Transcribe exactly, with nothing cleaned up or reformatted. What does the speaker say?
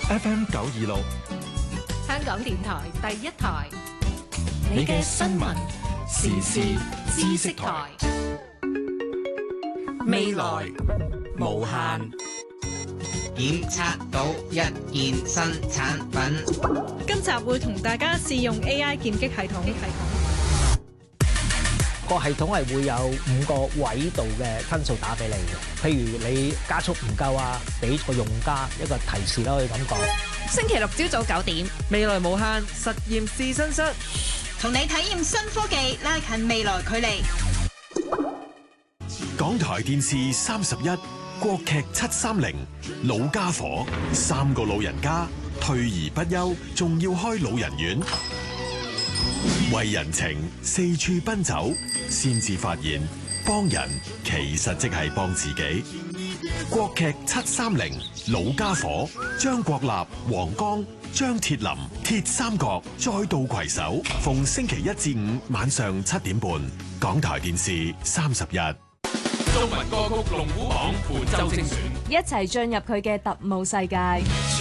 F M 九二六， 香港電台第一台， 你嘅新聞時事知識台， 未來無限。 檢測到一件新產品。 今集會同大家試用 A I 劍擊系統。系統個系統係會有五個維度嘅分數打俾你嘅，譬如你加速唔夠啊，俾個用家一個提示啦，可以咁講。 星期六朝早九點， 未來無限實驗試身室， 同你體驗新科技，拉近未來距離。 港台電視三十一，國劇七三零，老家伙，三個老人家退而不休，仲要開老人院，為人情四處奔走，先至發現幫人其實即係幫自己。國劇七三零，老家伙，張國立、黃剛、張鐵林，鐵三角再度攜手，逢星期一至五晚上七點半，港台電視三十一。 中文歌曲龍虎榜本周精選， 一齊進入佢嘅特務世界。